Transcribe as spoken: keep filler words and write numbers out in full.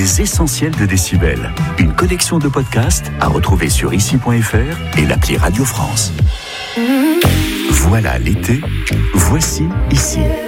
Les essentiels de Décibel. Une collection de podcasts à retrouver sur ici point f r et l'appli Radio France. Voilà l'été, voici ici.